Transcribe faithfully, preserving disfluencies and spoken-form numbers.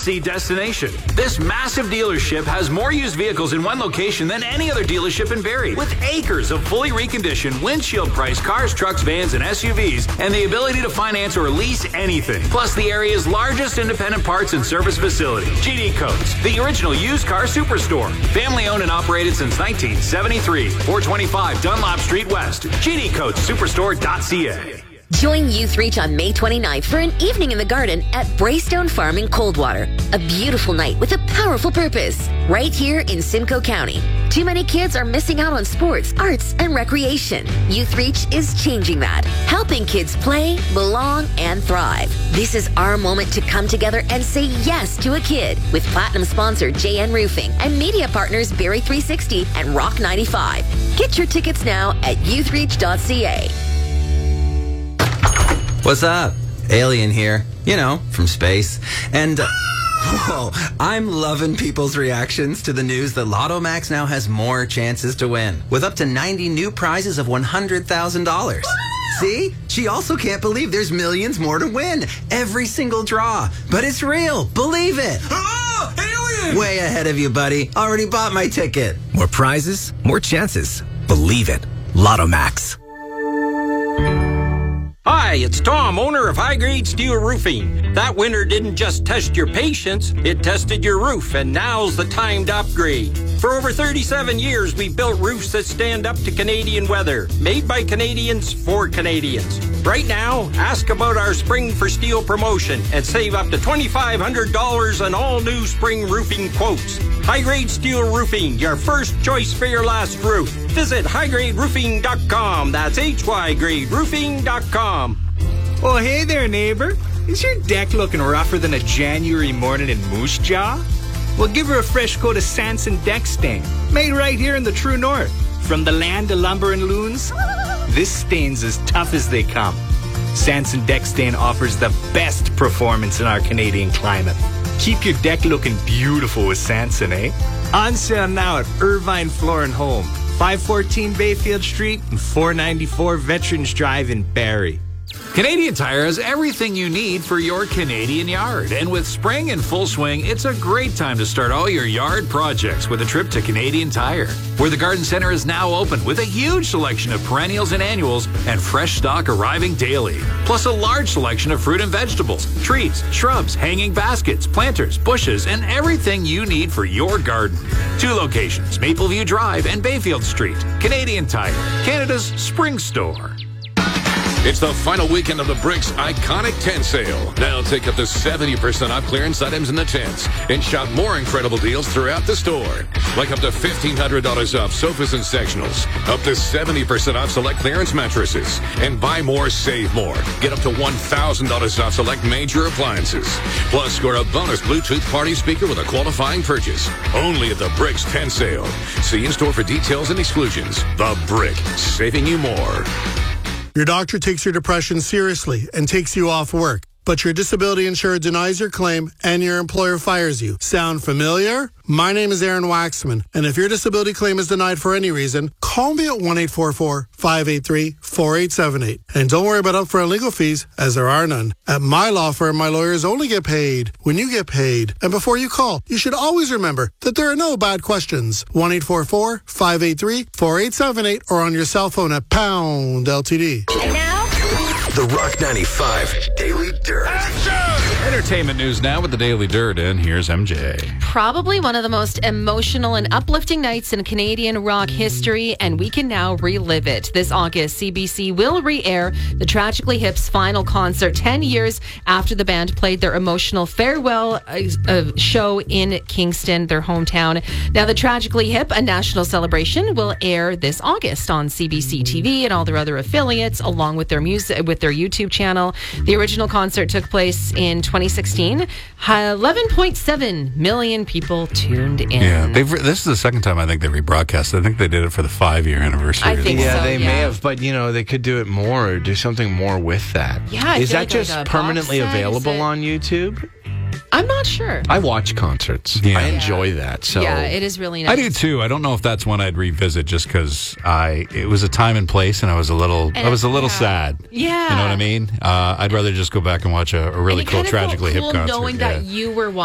must-see destination. This massive dealership has more used vehicles in one location than any other dealership in Barrie, with acres of fully reconditioned, windshield-priced cars, trucks, vans, and S U Vs, and the ability to finance or lease anything. Plus, the area's largest independent parts and service facility, G D Coats, the original used car superstore. Family-owned and operated since nineteen seventy-three. four twenty-five Dunlop Street West. G D Coats Superstore dot C A. Join Youth Reach on May twenty-ninth for an evening in the garden at Braystone Farm in Coldwater. A beautiful night with a powerful purpose. Right here in Simcoe County. Too many kids are missing out on sports, arts, and recreation. Youth Reach is changing that. Helping kids play, belong, and thrive. This is our moment to come together and say yes to a kid. With Platinum sponsor J N Roofing and media partners Barrie three sixty and Rock ninety-five. Get your tickets now at youth reach dot C A. What's up? Alien here. You know, from space. And, uh, whoa, I'm loving people's reactions to the news that Lotto Max now has more chances to win, with up to ninety new prizes of one hundred thousand dollars. See? She also can't believe there's millions more to win. Every single draw. But it's real. Believe it. Oh, alien! Way ahead of you, buddy. Already bought my ticket. More prizes, more chances. Believe it. Lotto Max. Hi, it's Tom, owner of High Grade Steel Roofing. That winter didn't just test your patience, it tested your roof, and now's the time to upgrade. For over thirty-seven years, we've built roofs that stand up to Canadian weather, made by Canadians for Canadians. Right now, ask about our Spring for Steel promotion and save up to twenty-five hundred dollars on all new spring roofing quotes. High Grade Steel Roofing, your first choice for your last roof. Visit high grade roofing dot com. That's H Y grade roofing dot com. Well, hey there, neighbor. Is your deck looking rougher than a January morning in Moose Jaw? Well, give her a fresh coat of Sanson Deck Stain, made right here in the True North. From the land of lumber and loons, this stain's as tough as they come. Sanson Deck Stain offers the best performance in our Canadian climate. Keep your deck looking beautiful with Sanson, eh? On sale now at Irvine Floor and Home, five fourteen Bayfield Street and four ninety-four Veterans Drive in Barrie. Canadian Tire has everything you need for your Canadian yard. And with spring in full swing, it's a great time to start all your yard projects with a trip to Canadian Tire, where the garden center is now open with a huge selection of perennials and annuals and fresh stock arriving daily. Plus a large selection of fruit and vegetables, trees, shrubs, hanging baskets, planters, bushes, and everything you need for your garden. Two locations, Mapleview Drive and Bayfield Street. Canadian Tire, Canada's spring store. It's the final weekend of the Bricks Iconic Tent Sale. Now take up to seventy percent off clearance items in the tents and shop more incredible deals throughout the store. Like up to fifteen hundred dollars off sofas and sectionals, up to seventy percent off select clearance mattresses, and buy more, save more. Get up to one thousand dollars off select major appliances. Plus, score a bonus Bluetooth party speaker with a qualifying purchase. Only at the Bricks Tent Sale. See in-store for details and exclusions. The Brick, saving you more. Your doctor takes your depression seriously and takes you off work, but your disability insurer denies your claim and your employer fires you. Sound familiar? My name is Aaron Waxman, and if your disability claim is denied for any reason, call me at one eight four four, five eight three, four eight seven eight. And don't worry about upfront legal fees, as there are none. At my law firm, my lawyers only get paid when you get paid. And before you call, you should always remember that there are no bad questions. one eight four four, five eight three, four eight seven eight or on your cell phone at pound L T D. And now, The Rock ninety-five Daily Dirt. Entertainment news now with the Daily Dirt, and here's M J. Probably one of the most emotional and uplifting nights in Canadian rock history, and we can now relive it. This August, C B C will re-air the Tragically Hip's final concert ten years after the band played their emotional farewell uh, show in Kingston, their hometown. Now, the Tragically Hip, a national celebration, will air this August on C B C T V and all their other affiliates, along with their music, with their YouTube channel. The original concert took place in twenty sixteen. eleven point seven million people tuned in. Yeah, they've re- this is the second time I think they rebroadcast. I think they did it for the five-year anniversary. I think yeah, so, they yeah. may have, but you know, they could do it more or do something more with that. Yeah, I is feel that like just like a permanently box set, available is it- on YouTube? I'm not sure. I watch concerts. Yeah. I enjoy that. So Yeah, it is really nice. I do too. I don't know if that's one I'd revisit just because I it was a time and place, and I was a little And I was a little yeah. sad. Yeah. You know what I mean? Uh, I'd rather just go back and watch a, a really And it cool, kind of felt Tragically cool Hip concert. knowing yeah. that you were